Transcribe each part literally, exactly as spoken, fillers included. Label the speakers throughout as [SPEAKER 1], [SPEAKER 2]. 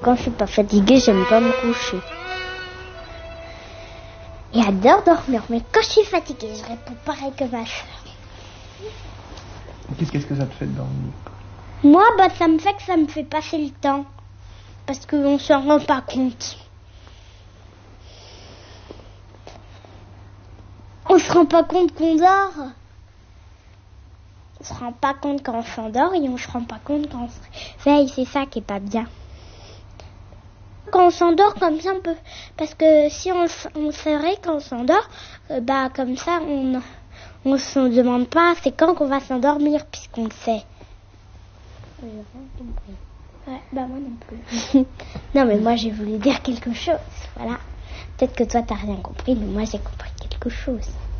[SPEAKER 1] quand je suis pas fatiguée, j'aime pas me coucher. Et j'adore dormir, mais quand je suis fatiguée, je réponds pareil que ma soeur.
[SPEAKER 2] Qu'est-ce, qu'est-ce que ça te fait de dormir?
[SPEAKER 1] Moi, bah, ça me fait que ça me fait passer le temps. Parce qu'on s'en rend pas compte. On se rend pas compte qu'on dort. On se rend pas compte quand on s'endort et on se rend pas compte quand on se réveille. C'est ça qui est pas bien. Quand on s'endort comme ça, on peut... Parce que si on, on ferait quand on s'endort, euh, bah comme ça, on on se demande pas c'est quand qu'on va s'endormir puisqu'on le sait. J'ai rien compris. Ouais, bah moi non plus. Non mais moi j'ai voulu dire quelque chose, voilà. Peut-être que toi t'as rien compris, mais moi j'ai compris quelque chose.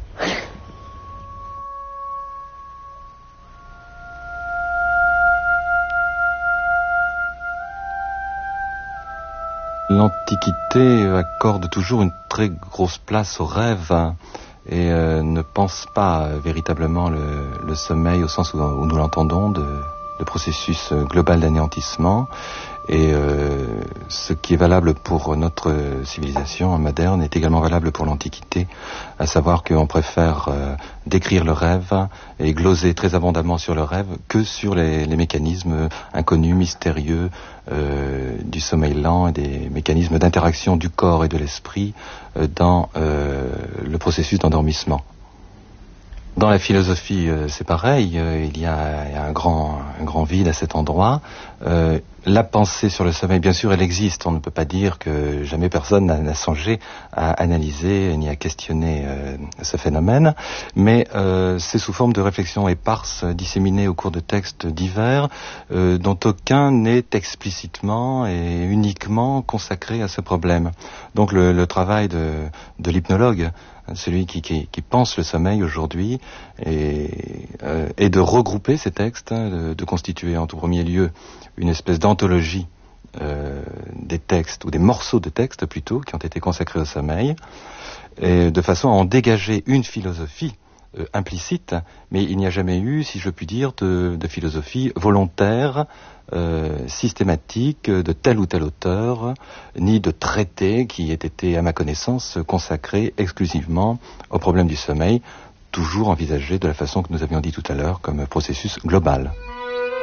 [SPEAKER 3] L'Antiquité accorde toujours une très grosse place au rêve et euh, ne pense pas véritablement le, le sommeil au sens où, où nous l'entendons, de, de processus global d'anéantissement. Et euh, ce qui est valable pour notre civilisation moderne est également valable pour l'Antiquité, à savoir qu'on préfère euh, décrire le rêve et gloser très abondamment sur le rêve que sur les, les mécanismes inconnus, mystérieux euh, du sommeil lent et des mécanismes d'interaction du corps et de l'esprit euh, dans euh, le processus d'endormissement. Dans la philosophie, euh, c'est pareil, euh, il y a, il y a un, grand, un grand vide à cet endroit. Euh, la pensée sur le sommeil, bien sûr, elle existe. On ne peut pas dire que jamais personne n'a, n'a songé à analyser ni à questionner euh, ce phénomène, mais euh, c'est sous forme de réflexions éparses, disséminées au cours de textes divers, euh, dont aucun n'est explicitement et uniquement consacré à ce problème. Donc le, le travail de, de l'hypnologue, celui qui, qui, qui pense le sommeil aujourd'hui, et, euh, et de regrouper ces textes, de, de constituer en tout premier lieu une espèce d'anthologie euh, des textes, ou des morceaux de textes plutôt, qui ont été consacrés au sommeil, et de façon à en dégager une philosophie euh, implicite, mais il n'y a jamais eu, si je puis dire, de, de philosophie volontaire, Euh, systématique de tel ou tel auteur, ni de traité qui ait été, à ma connaissance, consacré exclusivement au problème du sommeil, toujours envisagé de la façon que nous avions dit tout à l'heure comme processus global.